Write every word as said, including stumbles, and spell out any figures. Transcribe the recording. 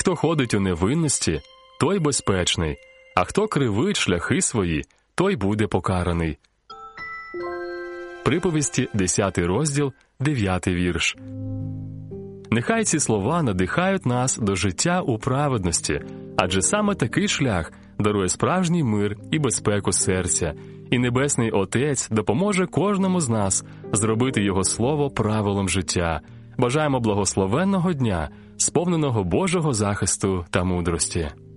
хто ходить у невинності, той безпечний, а хто кривить шляхи свої, той буде покараний. Приповісті, десятий розділ, дев'ятий вірш. Нехай ці слова надихають нас до життя у праведності, адже саме такий шлях дарує справжній мир і безпеку серця, і Небесний Отець допоможе кожному з нас зробити Його Слово правилом життя. Бажаємо благословенного дня, сповненого Божого захисту та мудрості.